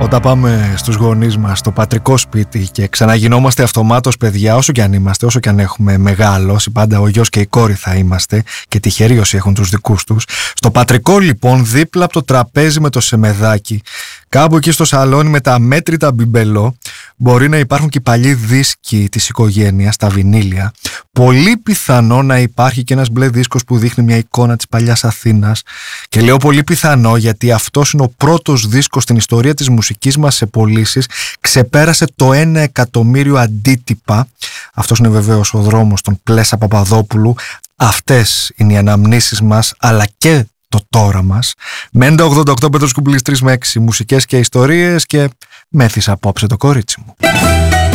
Όταν πάμε στους γονείς μας στο πατρικό σπίτι και ξαναγινόμαστε αυτομάτως παιδιά, όσο και αν είμαστε, όσο και αν έχουμε μεγάλωση, πάντα ο γιος και η κόρη θα είμαστε και τυχεροί όσοι έχουν τους δικούς τους. Στο πατρικό λοιπόν, δίπλα από το τραπέζι με το σεμεδάκι, κάπου εκεί στο σαλόνι με τα αμέτρητα μπιμπελό, μπορεί να υπάρχουν και οι παλιοί δίσκοι της οικογένειας, τα βινίλια. Πολύ πιθανό να υπάρχει και ένας μπλε δίσκος που δείχνει μια εικόνα της παλιάς Αθήνας. Και λέω πολύ πιθανό γιατί αυτός είναι ο πρώτος δίσκος στην ιστορία της μουσικής μας σε πωλήσεις. Ξεπέρασε το 1 εκατομμύριο αντίτυπα. Αυτός είναι βεβαίως ο δρόμος των Πλέσσα Παπαδόπουλου. Αυτές είναι οι αναμνήσεις μας, αλλά και το τώρα μας. Μέντα 88 Πέτρος Κουμπλής 3 με 6 μουσικές και ιστορίες και μέθησα απόψε το κορίτσι μου.